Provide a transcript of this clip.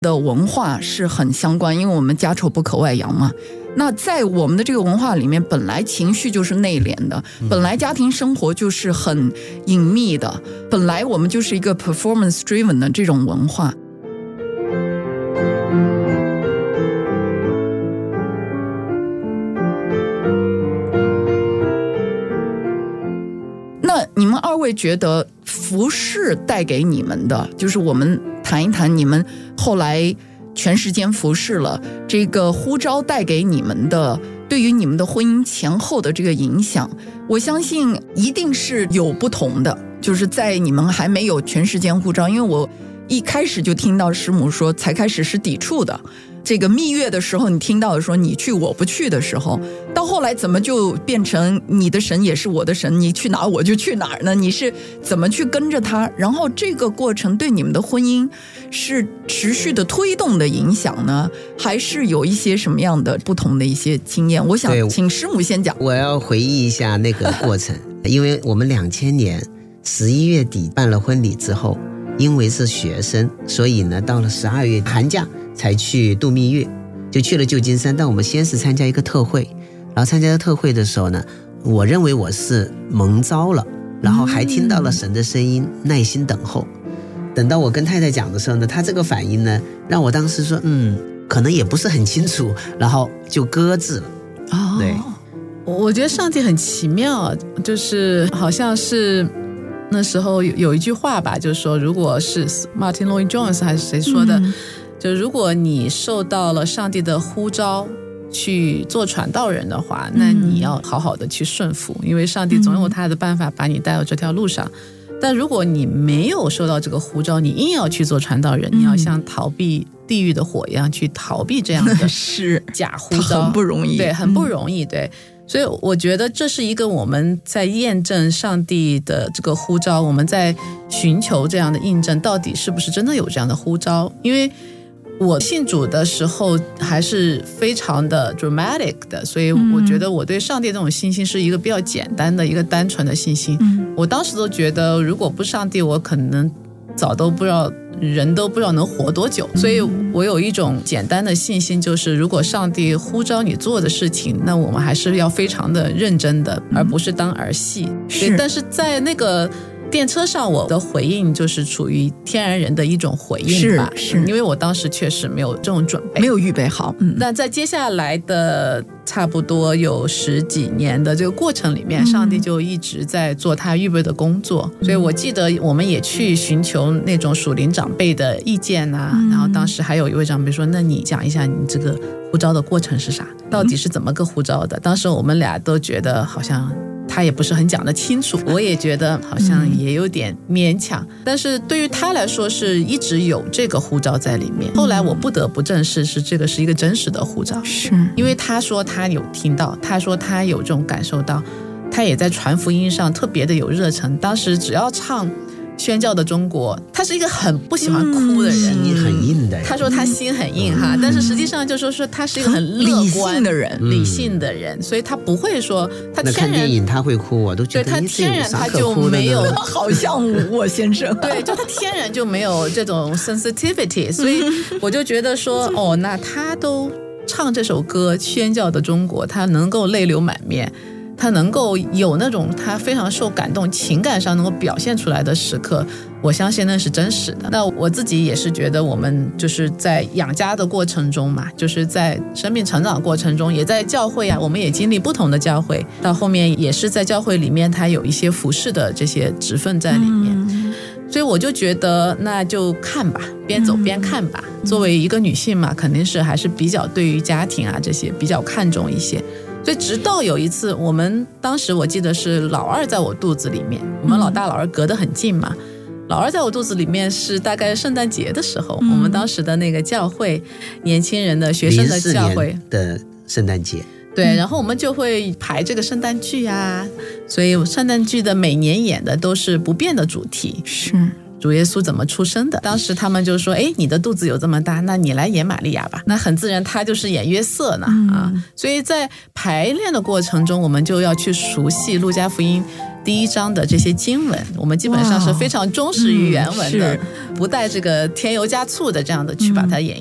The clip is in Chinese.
的文化是很相关，因为我们家丑不可外扬嘛。那在我们的这个文化里面，本来情绪就是内敛的，本来家庭生活就是很隐秘的，本来我们就是一个 performance driven 的这种文化。那你们二位觉得服饰带给你们的，就是我们谈一谈你们后来全时间服侍了，这个呼召带给你们的，对于你们的婚姻前后的这个影响，我相信一定是有不同的。就是在你们还没有全时间呼召，因为我一开始就听到师母说才开始是抵触的，这个蜜月的时候你听到说你去我不去的时候，到后来怎么就变成你的神也是我的神，你去哪我就去哪儿呢？你是怎么去跟着他？然后这个过程对你们的婚姻是持续的推动的影响呢，还是有一些什么样的不同的一些经验？我想请师母先讲。 我要回忆一下那个过程因为我们2000年11月底办了婚礼之后，因为是学生，所以呢到了12月寒假才去度蜜月，就去了旧金山。但我们先是参加一个特会，然后参加特会的时候呢，我认为我是蒙召了，然后还听到了神的声音，耐心等候。等到我跟太太讲的时候呢，她这个反应呢让我当时说可能也不是很清楚，然后就搁置了。对， 我觉得上帝很奇妙，就是好像是那时候有一句话吧，就是说如果是 Martin Lloyd Jones 还是谁说的，就如果你受到了上帝的呼召去做传道人的话，那你要好好的去顺服，因为上帝总有他的办法把你带到这条路上。但如果你没有受到这个呼召，你硬要去做传道人，你要像逃避地狱的火一样去逃避这样的假呼召， 很不容易。 对，很不容易。对，所以我觉得这是一个我们在验证上帝的这个呼召，我们在寻求这样的印证，到底是不是真的有这样的呼召。因为我信主的时候还是非常的 dramatic 的，所以我觉得我对上帝这种信心是一个比较简单的一个单纯的信心。我当时都觉得如果不上帝，我可能早都不知道，人都不知道能活多久。所以我有一种简单的信心，就是如果上帝呼召你做的事情，那我们还是要非常的认真的，而不是当儿戏。但是在那个电车上，我的回应就是处于天然人的一种回应吧， 是因为我当时确实没有这种准备， 没有预备好。 那在接下来的差不多有10几年的这个过程里面，上帝就一直在做他预备的工作。所以我记得我们也去寻求那种属灵长辈的意见啊，然后当时还有一位长辈说，那你讲一下你这个呼召的过程是啥，到底是怎么个呼召的。当时我们俩都觉得好像他也不是很讲得清楚，我也觉得好像也有点勉强，但是对于他来说是一直有这个呼召在里面。后来我不得不正视是这个是一个真实的呼召， 是因为他说他有听到，他说他有这种感受到，他也在传福音上特别的有热忱。当时只要唱宣教的中国，他是一个很不喜欢哭的人， 心很硬的人。 他说他心很硬哈，但是实际上就说他是一个很乐观的人，理性的人，所以他不会说他天然。 那看电影他会哭，我都觉得对他天然他就没有， 好像我先生， 对，就他天然就没有这种 sensitivity， 所以我就觉得说，那他都唱这首歌宣教的中国，他能够泪流满面。他能够有那种他非常受感动，情感上能够表现出来的时刻，我相信那是真实的。那我自己也是觉得，我们就是在养家的过程中嘛，就是在生命成长的过程中，也在教会啊，我们也经历不同的教会，到后面也是在教会里面，他有一些服侍的这些职分在里面。所以我就觉得那就看吧，边走边看吧。作为一个女性嘛，肯定是还是比较对于家庭啊这些比较看重一些。所以直到有一次，我们当时我记得是老二在我肚子里面，我们老大老二隔得很近嘛，老二在我肚子里面是大概圣诞节的时候，我们当时的那个教会年轻人的学生的教会的圣诞节， 对，然后我们就会排这个圣诞剧啊，所以圣诞剧的每年演的都是不变的主题， 是主耶稣怎么出生的。当时他们就说，你的肚子有这么大，那你来演玛利亚吧。那很自然他就是演约瑟呢，所以在排练的过程中，我们就要去熟悉路加福音第1章的这些经文，我们基本上是非常忠实于原文的，不带这个添油加醋的这样的去把它演绎。